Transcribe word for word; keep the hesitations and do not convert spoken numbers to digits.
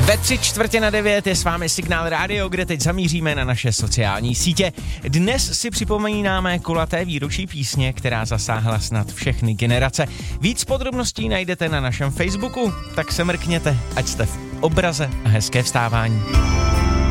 Ve tři čtvrtě na devět je s vámi Signál Radio, kde teď zamíříme na naše sociální sítě. Dnes si připomínáme kulaté výročí písně, která zasáhla snad všechny generace. Víc podrobností najdete na našem Facebooku, tak se mrkněte, ať jste v obraze a hezké vstávání.